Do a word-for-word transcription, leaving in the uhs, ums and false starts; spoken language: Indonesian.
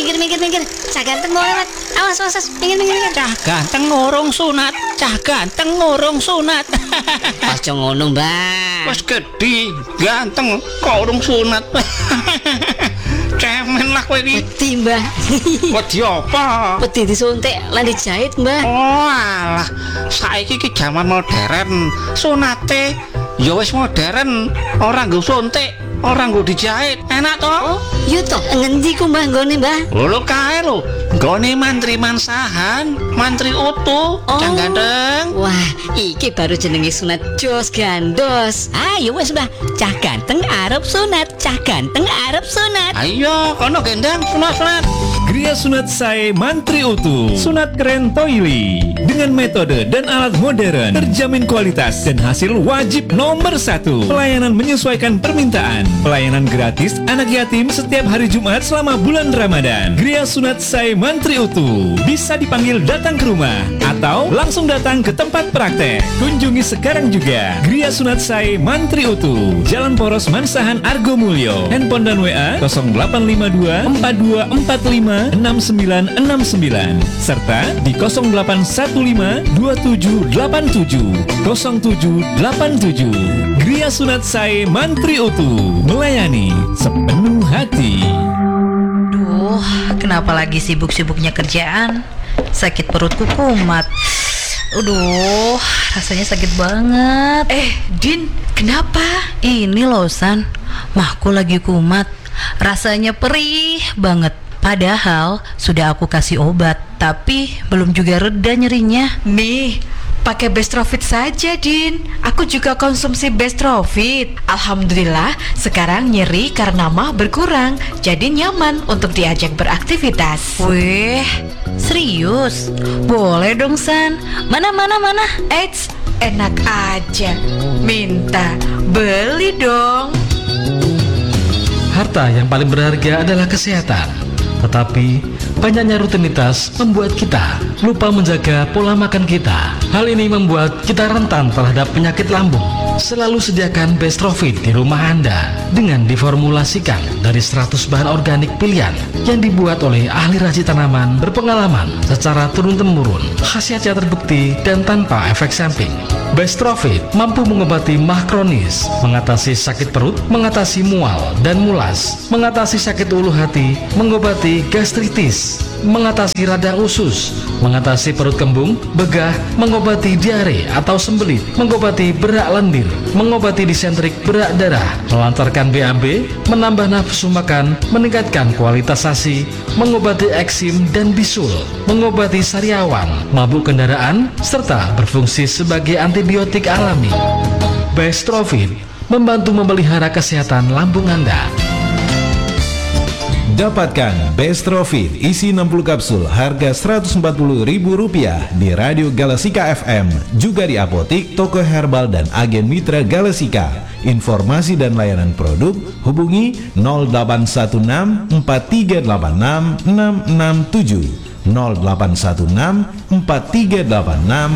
minggir minggir minggir. Cah ganteng mau lewat. Awas awas, awas. Minggir minggir minggir. Cah ganteng ngurung sunat, cah ganteng ngurung sunat. Aja ngono, Mbah. Wes gedhi, ganteng kok urung sunat. Cemen lah kowe iki. Wedi, Mbah. Wedi apa? Wedi disuntik lan dijahit, Mbah. Oh alah, saiki iki jaman modern. Sunate ya wis modern, ora nggo suntik, ora nggo dijahit. Enak to? Oh, iya toh. Ngendi ku, Mbah, nggone, Mbah? Lho kae lho, nggone mantri mansahan, mantri utuh, Oh. cah ganteng. Wah, iki baru jenenge sunat jos gandos. Ayo wes Mbah, cah ganteng arep sunat, cah ganteng arep sunat. Ayo, kono gendang sunat-sunat. Gria Sunat Sae Mantri Utuh, sunat keren toili dengan metode dan alat modern, terjamin kualitas dan hasil wajib nomor satu. Pelayanan menyesuaikan permintaan, pelayanan gratis anak yatim setiap hari Jumat selama bulan Ramadan. Gria Sunat Sae Mantri Utuh bisa dipanggil datang ke rumah atau langsung datang ke tempat praktek. Kunjungi sekarang juga Gria Sunat Sae Mantri Utuh, Jalan Poros Mansahan Argo Mulyo. Handphone dan W A nol delapan lima dua empat dua empat lima enam sembilan enam sembilan serta di nol delapan satu lima dua tujuh delapan tujuh nol tujuh delapan tujuh. Gria Sunat Sae Mantri Utuh, melayani sepenuh hati. Duh, kenapa lagi sibuk-sibuknya kerjaan? Sakit perutku kumat. Aduh, rasanya sakit banget. Eh, Din, kenapa? Ini loh, San, mahku lagi kumat. Rasanya perih banget. Padahal sudah aku kasih obat, tapi belum juga reda nyerinya. Nih, pakai Bestrofit saja, Din. Aku juga konsumsi Bestrofit. Alhamdulillah, sekarang nyeri karena mah berkurang. Jadi nyaman untuk diajak beraktivitas. Wih, serius? Boleh dong, San. Mana, mana, mana? Eits, enak aja. Minta, beli dong. Harta yang paling berharga adalah kesehatan. Tetapi banyaknya rutinitas membuat kita lupa menjaga pola makan kita. Hal ini membuat kita rentan terhadap penyakit lambung. Selalu sediakan Bestrofit di rumah Anda dengan diformulasikan dari seratus bahan organik pilihan yang dibuat oleh ahli raji tanaman berpengalaman secara turun-temurun. Khasiatnya terbukti dan tanpa efek samping. Bestrofit mampu mengobati mah kronis, mengatasi sakit perut, mengatasi mual dan mulas, mengatasi sakit ulu hati, mengobati gastritis, mengatasi radang usus, mengatasi perut kembung, begah, mengobati diare atau sembelit, mengobati berak lendir, mengobati disentrik berak darah, melancarkan B A B, menambah nafsu makan, meningkatkan kualitas A S I, mengobati eksim dan bisul, mengobati sariawan, mabuk kendaraan, serta berfungsi sebagai antibiotik alami. Bestrofit membantu memelihara kesehatan lambung Anda. Dapatkan Bestrofit isi enam puluh kapsul harga seratus empat puluh ribu rupiah di Radio Galasika F M, juga di apotik, toko herbal dan agen mitra Galasika. Informasi dan layanan produk hubungi nol delapan satu enam empat tiga delapan enam enam enam tujuh nol delapan satu enam empat tiga delapan enam